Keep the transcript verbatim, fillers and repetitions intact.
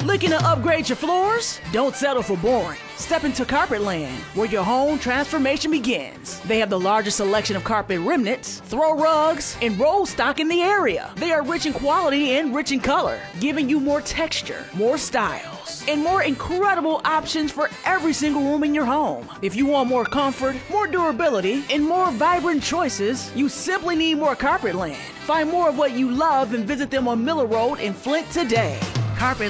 Looking to upgrade your floors? Don't settle for boring. Step into Carpetland, where your home transformation begins. They have the largest selection of carpet remnants, throw rugs, and roll stock in the area. They are rich in quality and rich in color, giving you more texture, more styles, and more incredible options for every single room in your home. If you want more comfort, more durability, and more vibrant choices, you simply need more Carpetland. Find more of what you love and visit them on Miller Road in Flint today. Carpet